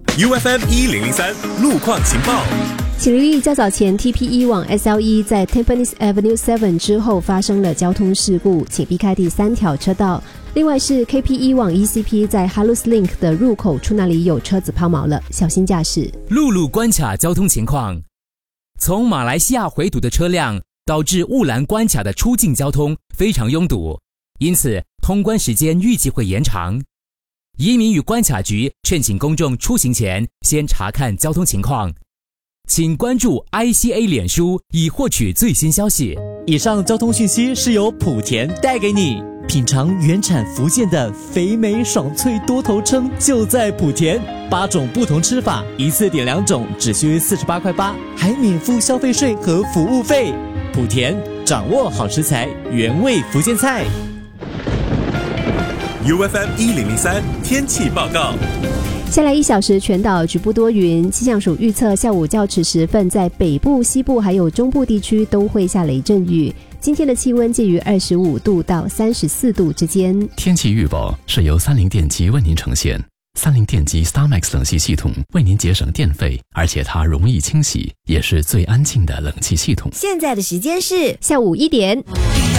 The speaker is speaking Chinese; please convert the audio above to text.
UFM1003 路况情报。 请留意，较早前 TPE 往 SLE 在 Tampines Avenue 7之后发生了交通事故，请避开第3条车道。另外是 KPE 往 ECP 在 Halus Link 的入口处那里有车子抛锚了，小心驾驶。 陆路关卡交通情况，从马来西亚回堵的车辆导致雾兰关卡的出境交通非常拥堵，因此通关时间预计会延长。移民与关卡局劝请公众出行前先查看交通情况，请关注 ICA 脸书以获取最新消息。 以上交通讯息是由莆田带给你。品尝原产福建的肥美爽脆多头鲭就在莆田，8种不同吃法，一次点2种，只需48块8，还免付消费税和服务费。莆田掌握好食材，原味福建菜。 UFM1003 天气报告。 下来1小时全岛局部多云，气象署预测下午较迟时分在北部、西部还有中部地区都会下雷阵雨。今天的气温介于25度到34度之间。 天气预报是由三菱电机为您呈现。三菱电机 StarMax 冷气系统为您节省电费，而且它容易清洗，也是最安静的冷气系统。 现在的时间是下午1点。